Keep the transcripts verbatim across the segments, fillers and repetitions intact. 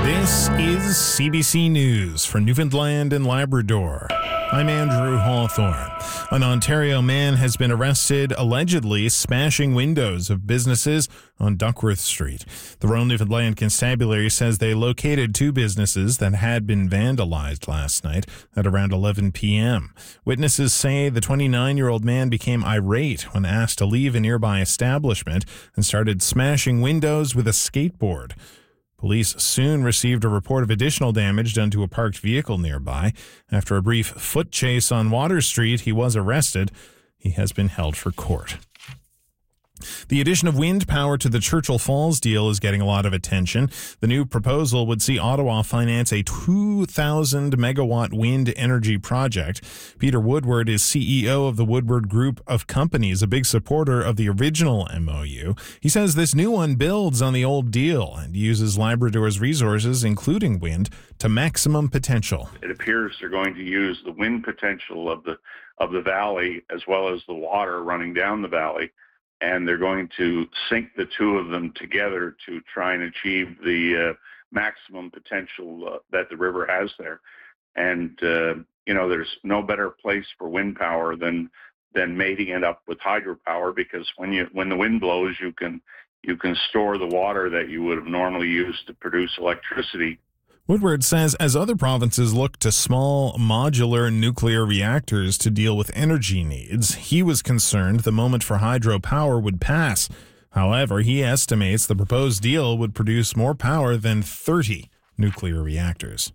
This is C B C News for Newfoundland and Labrador. I'm Andrew Hawthorne. An Ontario man has been arrested allegedly smashing windows of businesses on Duckworth Street. The Royal Newfoundland Constabulary says they located two businesses that had been vandalized last night at around eleven p.m. Witnesses say the twenty-nine-year-old man became irate when asked to leave a nearby establishment and started smashing windows with a skateboard. Police soon received a report of additional damage done to a parked vehicle nearby. After a brief foot chase on Water Street, he was arrested. He has been held for court. The addition of wind power to the Churchill Falls deal is getting a lot of attention. The new proposal would see Ottawa finance a two thousand megawatt wind energy project. Peter Woodward is C E O of the Woodward Group of Companies, a big supporter of the original M O U. He says this new one builds on the old deal and uses Labrador's resources, including wind, to maximum potential. It appears they're going to use the wind potential of the of the valley as well as the water running down the valley, and they're going to sync the two of them together to try and achieve the uh, maximum potential uh, that the river has there. And, uh, you know, there's no better place for wind power than than mating it up with hydropower, because when you when the wind blows, you can you can store the water that you would have normally used to produce electricity. Woodward says as other provinces look to small modular nuclear reactors to deal with energy needs, he was concerned the moment for hydropower would pass. However, he estimates the proposed deal would produce more power than thirty nuclear reactors.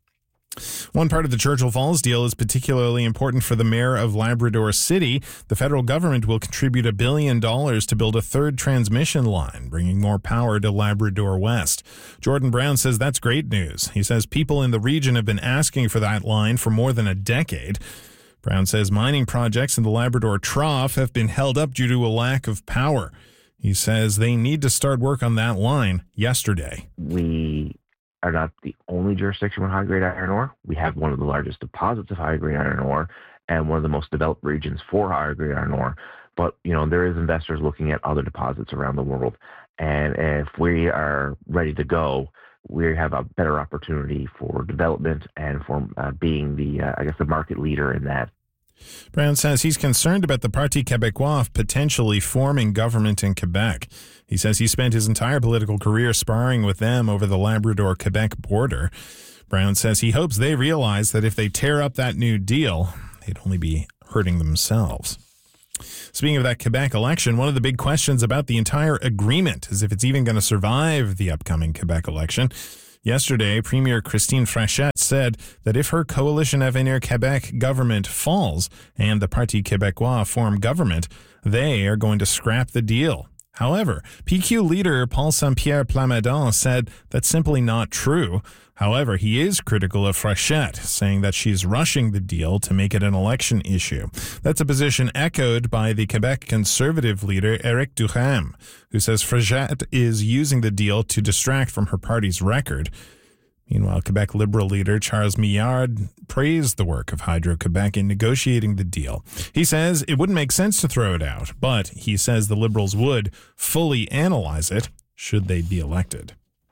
One part of the Churchill Falls deal is particularly important for the mayor of Labrador City. The federal government will contribute a billion dollars to build a third transmission line, bringing more power to Labrador West. Jordan Brown says that's great news. He says people in the region have been asking for that line for more than a decade. Brown says mining projects in the Labrador Trough have been held up due to a lack of power. He says they need to start work on that line yesterday. We are not the only jurisdiction with high-grade iron ore. We have one of the largest deposits of high-grade iron ore and one of the most developed regions for high-grade iron ore. But, you know, there is investors looking at other deposits around the world. And if we are ready to go, we have a better opportunity for development and for uh, being the, uh, I guess, the market leader in that. Brown says he's concerned about the Parti Québécois potentially forming government in Quebec. He says he spent his entire political career sparring with them over the Labrador-Quebec border. Brown says he hopes they realize that if they tear up that new deal, they'd only be hurting themselves. Speaking of that Quebec election, one of the big questions about the entire agreement is if it's even going to survive the upcoming Quebec election. Yesterday, Premier Christine Frechette said that if her Coalition Avenir Québec government falls and the Parti Québécois form government, they are going to scrap the deal. However, P Q leader Paul Saint-Pierre Plamondon said that's simply not true. However, he is critical of Frechette, saying that she's rushing the deal to make it an election issue. That's a position echoed by the Quebec Conservative leader Éric Duhaime, who says Frechette is using the deal to distract from her party's record. Meanwhile, Quebec Liberal leader Charles Millard praised the work of Hydro-Quebec in negotiating the deal. He says it wouldn't make sense to throw it out, but he says the Liberals would fully analyze it should they be elected.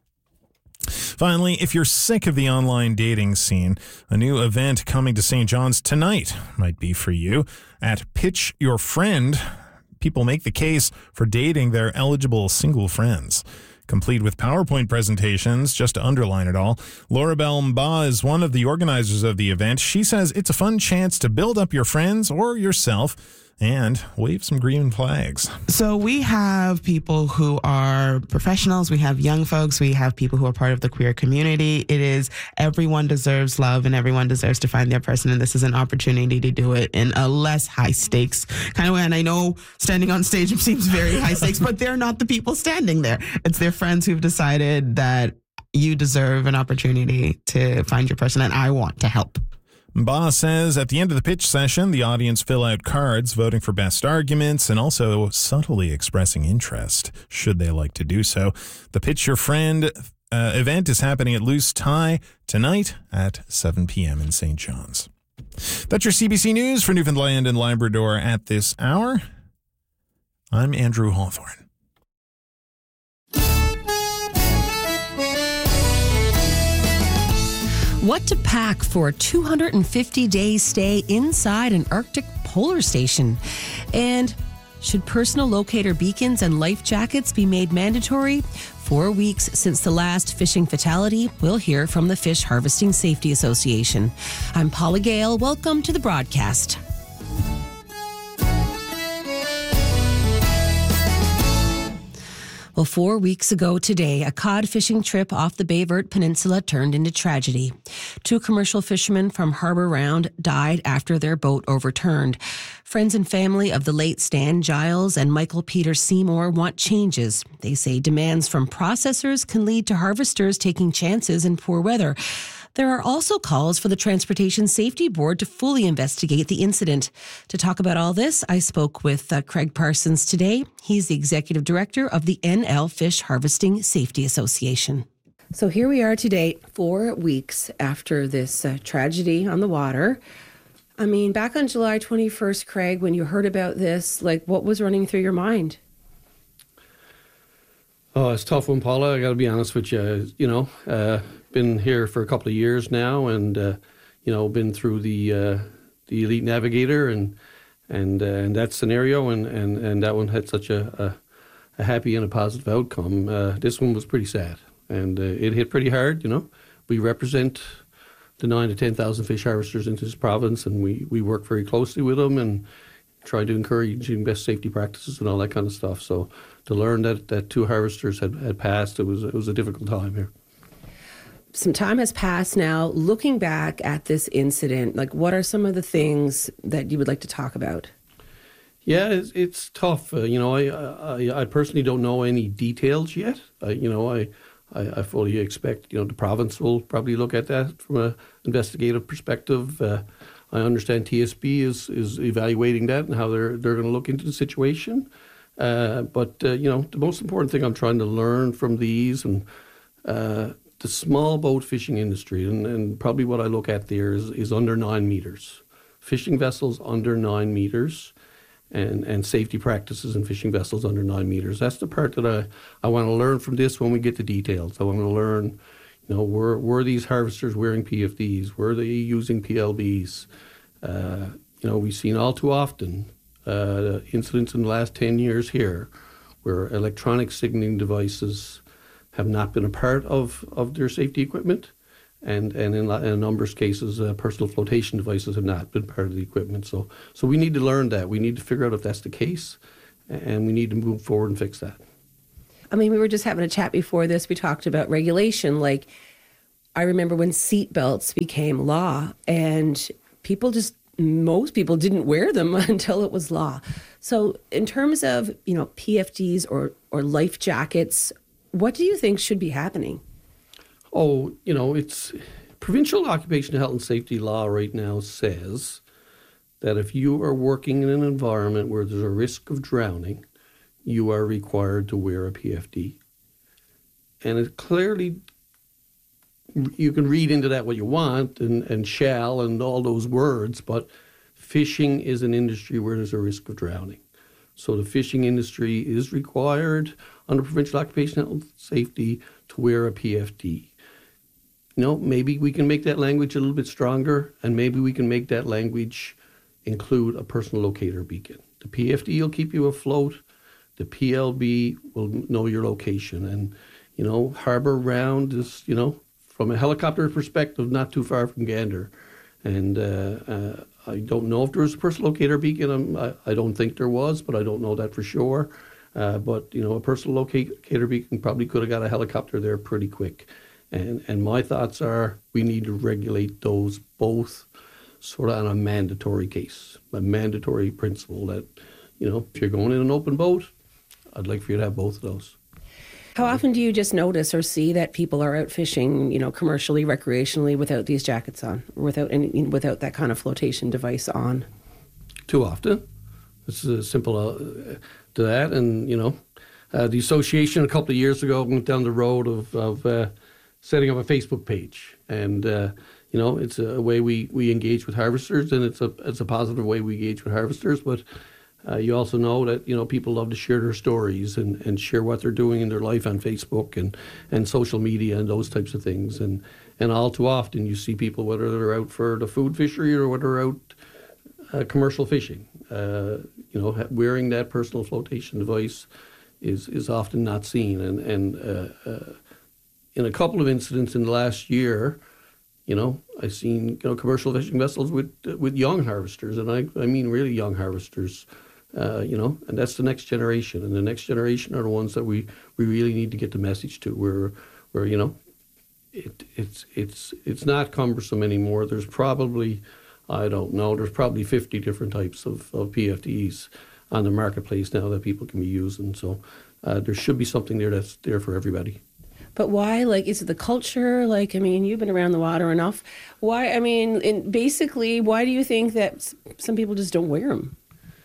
Finally, if you're sick of the online dating scene, a new event coming to Saint John's tonight might be for you. At Pitch Your Friend, people make the case for dating their eligible single friends. Complete with PowerPoint presentations, just to underline it all. Laura Bell Mba is one of the organizers of the event. She says it's a fun chance to build up your friends or yourself and wave some green flags. So we have people who are professionals, we have young folks, we have people who are part of the queer community. It is everyone deserves love and everyone deserves to find their person, and this is an opportunity to do it in a less high stakes kind of way. And I know standing on stage seems very high stakes, but they're not the people standing there. It's their friends who've decided that you deserve an opportunity to find your person, and I want to help. Mba says at the end of the pitch session, the audience fill out cards voting for best arguments and also subtly expressing interest, should they like to do so. The Pitch Your Friend uh, event is happening at Loose Tie tonight at seven p.m. in Saint John's. That's your C B C News for Newfoundland and Labrador at this hour. I'm Andrew Hawthorne. What to pack for a two hundred fifty day stay inside an Arctic polar station. And should personal locator beacons and life jackets be made mandatory? Four weeks since the last fishing fatality, we'll hear from the Fish Harvesting Safety Association. I'm Paula Gale. Welcome to the broadcast. Well, four weeks ago today, a cod fishing trip off the Baie Verte Peninsula turned into tragedy. Two commercial fishermen from Harbour Round died after their boat overturned. Friends and family of the late Stan Giles and Michael Peter Seymour want changes. They say demands from processors can lead to harvesters taking chances in poor weather. There are also calls for the Transportation Safety Board to fully investigate the incident. To talk about all this, I spoke with uh, Craig Parsons today. He's the Executive Director of the N L Fish Harvesting Safety Association. So here we are today, four weeks after this uh, tragedy on the water. I mean, back on July twenty-first, Craig, when you heard about this, like, what was running through your mind? Oh, it's a tough one, Paula. I got to be honest with you. You know, uh, been here for a couple of years now, and uh, you know, been through the uh, the Elite Navigator and and uh, and that scenario, and, and, and that one had such a, a, a happy and a positive outcome. Uh, this one was pretty sad, and uh, it hit pretty hard. You know, we represent the nine to ten thousand fish harvesters in this province, and we we work very closely with them and try to encourage best safety practices and all that kind of stuff. So to learn that, that two harvesters had, had passed, it was it was a difficult time here. Some time has passed now. Looking back at this incident, like, what are some of the things that you would like to talk about? Yeah, it's, it's tough. Uh, you know, I, I I personally don't know any details yet. Uh, you know, I, I I fully expect, you know, the province will probably look at that from an investigative perspective. Uh, I understand T S B is, is evaluating that and how they're they're going to look into the situation. Uh, but, uh, you know, the most important thing I'm trying to learn from these and uh, the small boat fishing industry, and, and probably what I look at there is, is under nine meters. Fishing vessels under nine meters and, and safety practices in fishing vessels under nine meters. That's the part that I, I want to learn from this when we get the details. I want to learn, you know, were, were these harvesters wearing P F Ds? Were they using P L Bs? Uh, you know, we've seen all too often uh, incidents in the last ten years here where electronic signaling devices have not been a part of, of their safety equipment. And, and in, in a number of cases, uh, personal flotation devices have not been part of the equipment. So, so we need to learn that. We need to figure out if that's the case, and we need to move forward and fix that. I mean, we were just having a chat before this. We talked about regulation. Like, I remember when seat belts became law, and people just, most people didn't wear them until it was law. So in terms of, you know, P F Ds or, or life jackets, what do you think should be happening? Oh, you know, it's provincial occupational health and safety law right now says that if you are working in an environment where there's a risk of drowning, you are required to wear a P F D. And it clearly, you can read into that what you want, and, and shall and all those words, but fishing is an industry where there's a risk of drowning. So the fishing industry is required under provincial occupational health and safety to wear a P F D. You know, maybe we can make that language a little bit stronger, and maybe we can make that language include a personal locator beacon. The P F D will keep you afloat. The P L B will know your location. And, you know, Harbour Round is, you know, from a helicopter perspective, not too far from Gander. And uh, uh, I don't know if there was a personal locator beacon. I'm, I, I don't think there was, but I don't know that for sure. Uh, but, you know, a personal locator beacon probably could have got a helicopter there pretty quick. And and my thoughts are we need to regulate those both sort of on a mandatory case, a mandatory principle that, you know, if you're going in an open boat, I'd like for you to have both of those. How often do you just notice or see that people are out fishing, you know, commercially, recreationally, without these jackets on, without any, without that kind of flotation device on? Too often. It's as simple uh, to that. And, you know, uh, the association a couple of years ago went down the road of, of uh, setting up a Facebook page. And, uh, you know, it's a way we, we engage with harvesters, and it's a it's a positive way we engage with harvesters. But Uh, you also know that, you know, people love to share their stories and, and share what they're doing in their life on Facebook and, and social media and those types of things. And, and all too often you see people, whether they're out for the food fishery or whether they're out uh, commercial fishing, uh, you know, wearing that personal flotation device is, is often not seen. And, and uh, uh, in a couple of incidents in the last year, you know, I've seen, you know, commercial fishing vessels with with young harvesters, and I, I mean really young harvesters, uh, you know, and that's the next generation. And the next generation are the ones that we, we really need to get the message to, where, where you know, it it's it's it's not cumbersome anymore. There's probably, I don't know, there's probably fifty different types of, of P F Ds on the marketplace now that people can be using. So uh, there should be something there that's there for everybody. But why? Like, is it the culture? Like, I mean, you've been around the water enough. Why? I mean, in basically, why do you think that some people just don't wear them?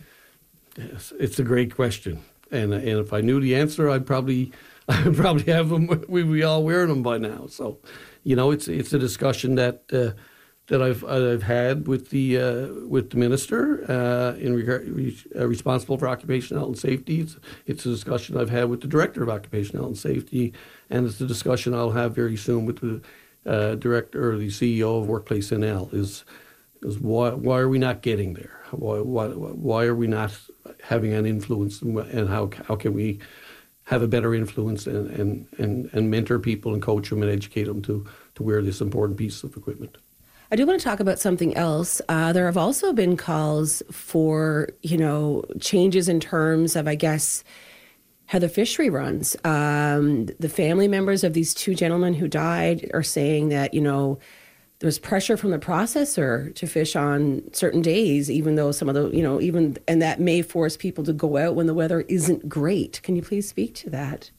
Yes, it's a great question. And and if I knew the answer, I'd probably I'd probably have them. We we all wear them by now. So, you know, it's it's a discussion that uh, that I've I've had with the uh, with the minister uh, in regard uh, responsible for occupational health and safety. It's, it's a discussion I've had with the director of occupational health and safety. And it's a discussion I'll have very soon with the uh, director or the C E O of Workplace N L is is why why are we not getting there? Why why why are we not having an influence, and how how can we have a better influence and and, and, and mentor people and coach them and educate them to to wear this important piece of equipment? I do want to talk about something else. Uh, there have also been calls for, you know, changes in terms of, I guess, how the fishery runs. Um, the family members of these two gentlemen who died are saying that, you know, there's pressure from the processor to fish on certain days, even though some of the, you know, even, and that may force people to go out when the weather isn't great. Can you please speak to that?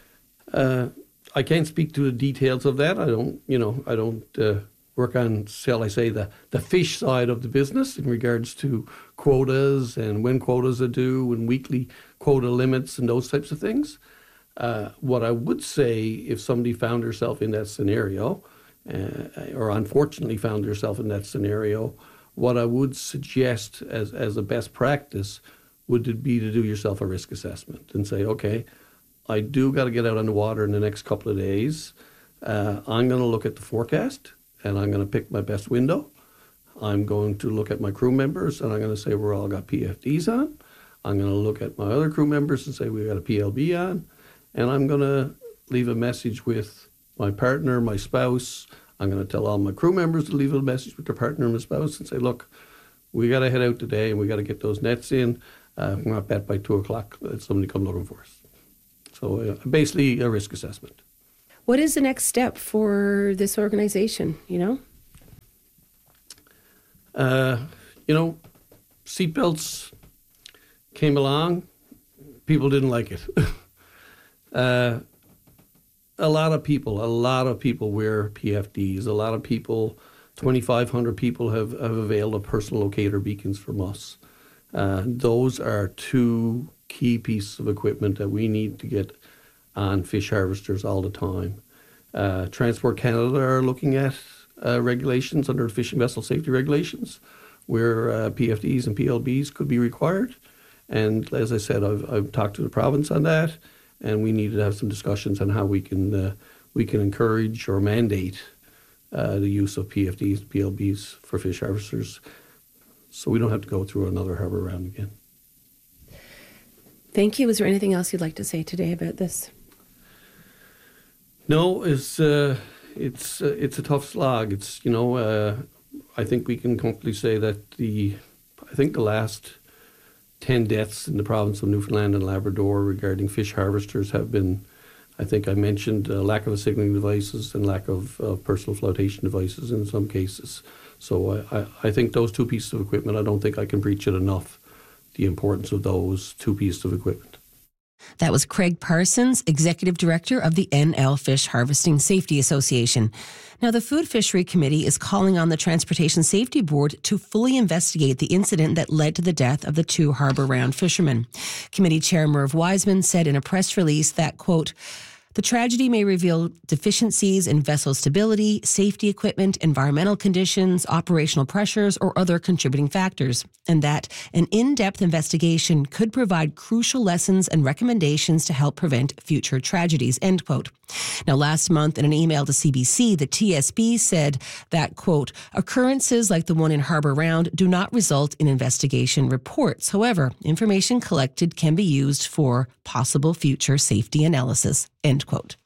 Uh, I can't speak to the details of that. I don't, you know, I don't uh, work on, shall I say, the, the fish side of the business in regards to quotas and when quotas are due and weekly quota limits and those types of things. Uh, what I would say, if somebody found herself in that scenario, uh, or unfortunately found herself in that scenario, what I would suggest as, as a best practice would be to do yourself a risk assessment and say, okay, I do got to get out on the water in the next couple of days. Uh, I'm going to look at the forecast and I'm going to pick my best window. I'm going to look at my crew members and I'm going to say we're all got P F Ds on. I'm going to look at my other crew members and say we got a P L B on, and I'm going to leave a message with my partner, my spouse. I'm going to tell all my crew members to leave a message with their partner and my spouse and say, look, we got to head out today and we got to get those nets in. Uh, we're not bet by two o'clock that somebody come looking for us. So uh, basically a risk assessment. What is the next step for this organization, you know? Uh, you know, seatbelts came along, people didn't like it. uh, a lot of people, a lot of people wear P F Ds. A lot of people, twenty-five hundred people have, have availed of personal locator beacons from us. Uh, those are two key pieces of equipment that we need to get on fish harvesters all the time. Uh, Transport Canada are looking at uh, regulations under fishing vessel safety regulations where uh, P F Ds and P L Bs could be required. And as I said, I've, I've talked to the province on that, and we need to have some discussions on how we can uh, we can encourage or mandate uh, the use of P F Ds and P L Bs for fish harvesters so we don't have to go through another harbour round again. Thank you. Is there anything else you'd like to say today about this? No, it's uh, it's uh, it's a tough slog. It's you know uh, I think we can comfortably say that the I think the last ten deaths in the province of Newfoundland and Labrador regarding fish harvesters have been, I think I mentioned, uh, lack of signaling devices and lack of uh, personal flotation devices in some cases. So I, I, I think those two pieces of equipment, I don't think I can preach it enough, the importance of those two pieces of equipment. That was Craig Parsons, Executive Director of the N L Fish Harvesting Safety Association. Now, the Food Fishery Committee is calling on the Transportation Safety Board to fully investigate the incident that led to the death of the two Harbour Round fishermen. Committee Chair Merv Wiseman said in a press release that, quote, The tragedy may reveal deficiencies in vessel stability, safety equipment, environmental conditions, operational pressures, or other contributing factors, and that an in-depth investigation could provide crucial lessons and recommendations to help prevent future tragedies, end quote. Now, last month in an email to C B C, the T S B said that, quote, occurrences like the one in Harbour Round do not result in investigation reports. However, information collected can be used for possible future safety analysis, end quote.